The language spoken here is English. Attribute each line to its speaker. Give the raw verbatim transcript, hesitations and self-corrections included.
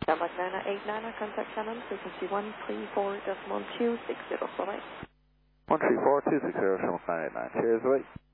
Speaker 1: Denmark Nana eight Nana, contact Shannon, frequency one three four decimal two six zero. Bye-bye.
Speaker 2: one three four two six zero, Shannon nine eight nine. Cheers, wait.